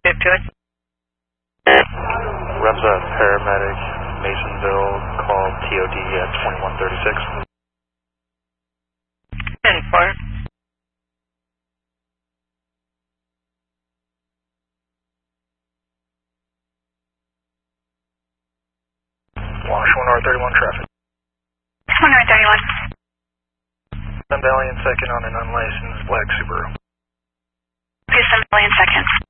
Get to it. Remza paramedic, Masonville, call TOD at 2136. 10-4. Washington R31 traffic. 131. Sun Valley and second on an unlicensed black Subaru. Okay, 7 million seconds.